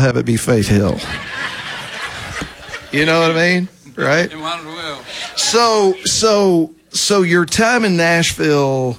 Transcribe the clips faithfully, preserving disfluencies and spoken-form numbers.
have it be Faith Hill. You know what I mean? Right? You might as well. So, so, so your time in Nashville,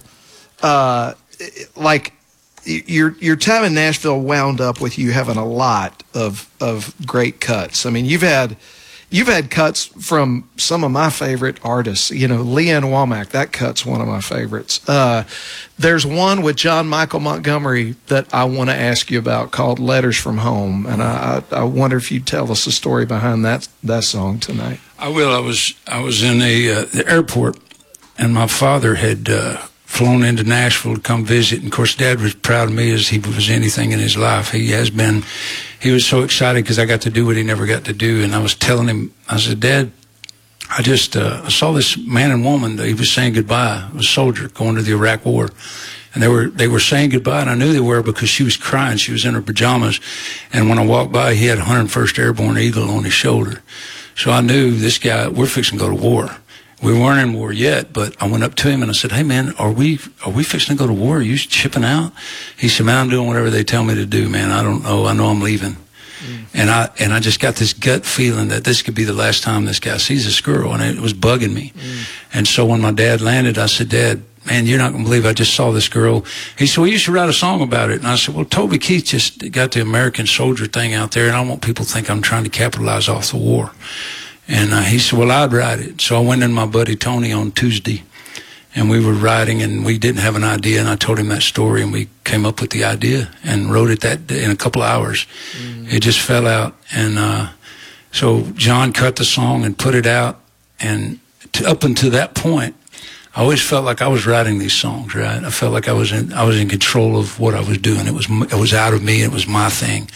uh, like your your time in Nashville wound up with you having a lot of of great cuts. I mean, you've had you've had cuts from some of my favorite artists. You know, Leanne Womack, that cut's one of my favorites. Uh, there's one with John Michael Montgomery that I want to ask you about called "Letters from Home," and I I, I wonder if you'd tell us the story behind that that song tonight. I will. I was I was in a, uh, the airport, and my father had uh, flown into Nashville to come visit. And of course, Dad was proud of me as he was anything in his life. He has been. He was so excited because I got to do what he never got to do. And I was telling him, I said, Dad, I just uh, I saw this man and woman that he was saying goodbye. It was a soldier going to the Iraq War. And they were they were saying goodbye, and I knew they were because she was crying. She was in her pajamas. And when I walked by, he had one hundred first Airborne Eagle on his shoulder. So I knew this guy, we're fixing to go to war. We weren't in war yet, but I went up to him and I said, hey, man, are we are we fixing to go to war? Are you shipping out? He said, man, I'm doing whatever they tell me to do, man. I don't know. I know I'm leaving. Mm. And I and I just got this gut feeling that this could be the last time this guy sees this girl, and it was bugging me. Mm. And so when my dad landed, I said, Dad, man, you're not going to believe I just saw this girl. He said, well, you should write a song about it. And I said, well, Toby Keith just got the American soldier thing out there, and I want people to think I'm trying to capitalize off the war. And uh, he said, well, I'd write it. So I went in my buddy Tony on Tuesday, and we were writing, and we didn't have an idea, and I told him that story, and we came up with the idea and wrote it that day in a couple of hours. Mm. It just fell out. And uh, so John cut the song and put it out, and to, up until that point, I always felt like I was writing these songs, right? I felt like I was in, I was in control of what I was doing. It was, it was out of me. It was my thing.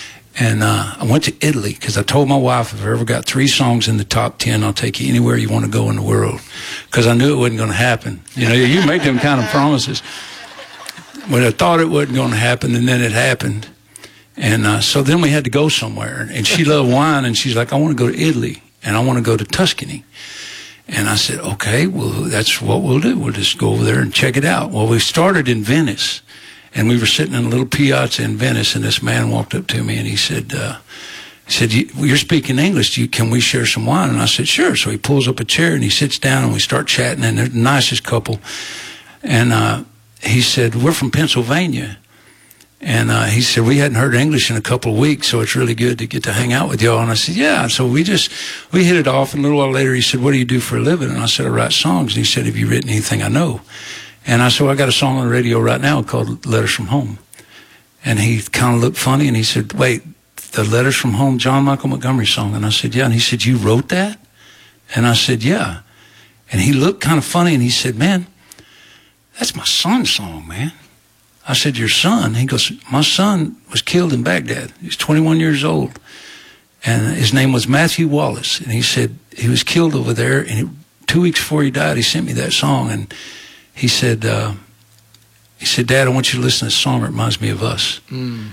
And uh, I went to Italy because I told my wife, if I ever got three songs in the top ten, I'll take you anywhere you want to go in the world. Because I knew it wasn't going to happen. You know, you make them kind of promises. But I thought it wasn't going to happen, and then it happened. And uh, so then we had to go somewhere. And she loved wine, and she's like, I want to go to Italy, and I want to go to Tuscany. And I said, okay, well, that's what we'll do. We'll just go over there and check it out. Well, we started in Venice, and we were sitting in a little piazza in Venice, and this man walked up to me, and he said, uh, he said, you, you're speaking English. Do you, can we share some wine? And I said, sure. So he pulls up a chair, and he sits down, and we start chatting, and they're the nicest couple. And uh, he said, we're from Pennsylvania. And uh, he said, we hadn't heard English in a couple of weeks, so it's really good to get to hang out with y'all. And I said, yeah. So we just, we hit it off. And a little while later, he said, what do you do for a living? And I said, I write songs. And he said, have you written anything I know? And I said, well, I got a song on the radio right now called Letters from Home. And he kind of looked funny, and he said, wait, the Letters from Home, John Michael Montgomery song? And I said, yeah. And he said, you wrote that? And I said, yeah. And he looked kind of funny, and he said, man, that's my son's song, man. I said, your son? He goes, my son was killed in Baghdad. He's twenty-one years old. And his name was Matthew Wallace. And he said, he was killed over there. And he, two weeks before he died, he sent me that song. And he said, uh, he said, Dad, I want you to listen to this song. It reminds me of us. Mm.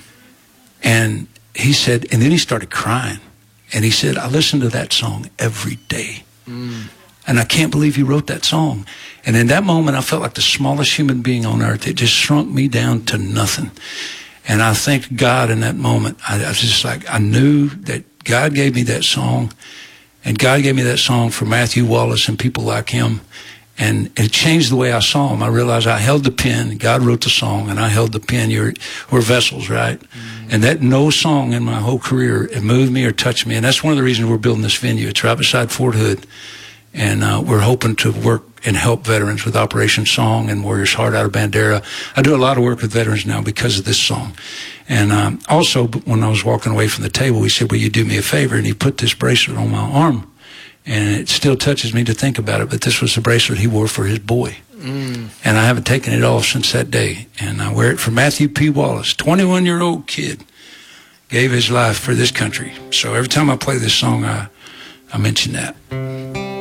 And he said, and then he started crying. And he said, I listen to that song every day. Mm. And I can't believe you wrote that song. And in that moment, I felt like the smallest human being on earth. It just shrunk me down to nothing. And I thanked God in that moment. I, I was just like, I knew that God gave me that song. And God gave me that song for Matthew Wallace and people like him. And it changed the way I saw him. I realized I held the pen. God wrote the song, and I held the pen. You're, we're vessels, right? Mm-hmm. And that no song in my whole career, it moved me or touched me. And that's one of the reasons we're building this venue. It's right beside Fort Hood. And uh, we're hoping to work and help veterans with Operation Song and Warrior's Heart out of Bandera. I do a lot of work with veterans now because of this song. And um, also, when I was walking away from the table, he said, will you do me a favor? And he put this bracelet on my arm. And it still touches me to think about it, but this was the bracelet he wore for his boy. Mm. And I haven't taken it off since that day. And I wear it for Matthew P. Wallace, twenty-one-year-old kid, gave his life for this country. So every time I play this song, I, I mention that.